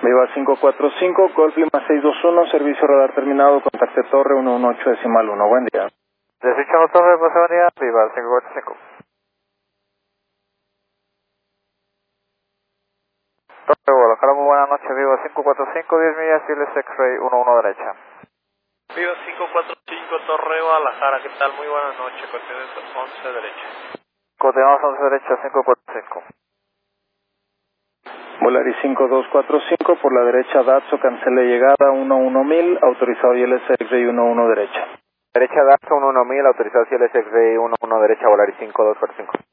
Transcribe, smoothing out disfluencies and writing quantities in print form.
Viva 545, Golf Lima 621, servicio radar terminado, contacte torre 118.1. Buen día. 18 Torre, Paseo Avenida, Viva 545. Torre Guadalajara, muy buenas noches, Viva 545, 10 millas, Siles X-Ray 11 derecha. Viva 545, Torre Guadalajara, ¿qué tal? Muy buenas noches, coordenadas 11 derecha. Coordenadas 11 derecha, 545. Volaris 5245, por la derecha Datso, cancele llegada 11000, autorizado ILS X-Ray 11 derecha. Derecha Daxo 11000, autorizado Siles X-Ray 11 derecha, Volaris 5245.